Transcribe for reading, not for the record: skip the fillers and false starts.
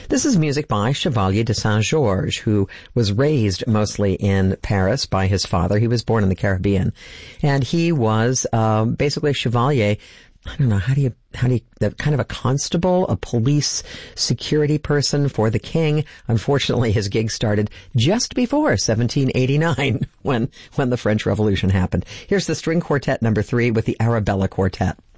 This is music by Chevalier de Saint-Georges, who was raised mostly in Paris by his father. He was born in the Caribbean, and he was basically a chevalier. I don't know, how do you, kind of a constable, a police security person for the king. Unfortunately, his gig started just before 1789 when the French Revolution happened. Here's the string quartet number 3 with the Arabella Quartet.